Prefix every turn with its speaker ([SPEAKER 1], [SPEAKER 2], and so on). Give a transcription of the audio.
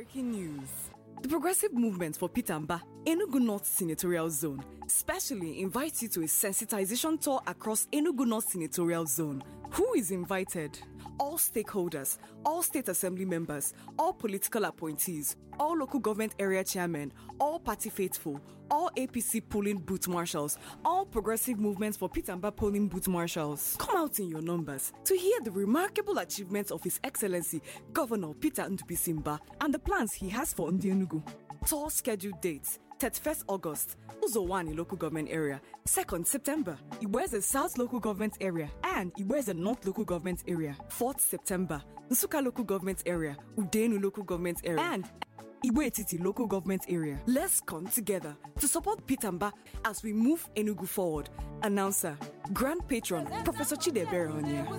[SPEAKER 1] Breaking news. The Progressive Movement for Peter Mbah, Enugu North Senatorial Zone, specially invites you to a sensitization tour across Enugu North Senatorial Zone. Who is invited? All stakeholders, all state assembly members, all political appointees, all local government area chairmen, all party faithful, all APC polling booth marshals, all Progressive Movements for Peter Mbah polling booth marshals. Come out in your numbers to hear the remarkable achievements of His Excellency Governor Peter Ndubisi Mbah and the plans he has for Ndi Enugu. Tour scheduled dates: 31st August, Uzowani local government area; 2nd September, Iweze South local government area and Iweze North local government area; 4th September, Nsukka local government area, Udenu local government area, and Igwe-Etiti local government area. Let's come together to support Peter Mbah as we move Enugu forward. Announcer, Grand Patron, Professor Chidebere Onye.